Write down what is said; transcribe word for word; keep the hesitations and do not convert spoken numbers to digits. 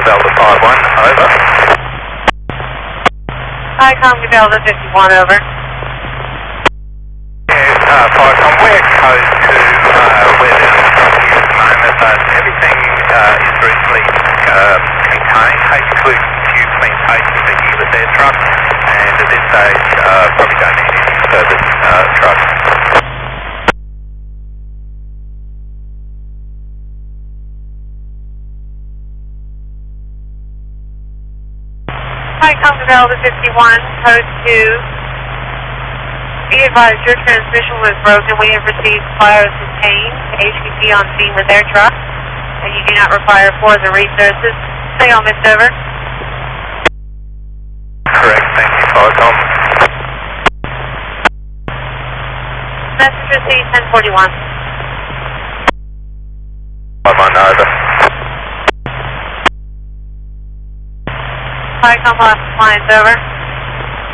Delta five one, over. Hi, Com Delta fifty-one, over. Yes, uh, Python, we're close to uh, where the unstructure is at the moment, but everything uh, is reasonably uh, contained. Hate to few clean takes of the Helis air truck, and at this stage, uh, probably don't need any further uh, trucks. Hi, Com Delta fifty-one, code two. Be advised your transmission was broken. We have received fire contained. H P P on scene with air truck, and you do not require further resources. Stay on, Miss Over. Correct, thank you, Python. Message received ten forty-one. five one, over. Hi, Com Lines, over.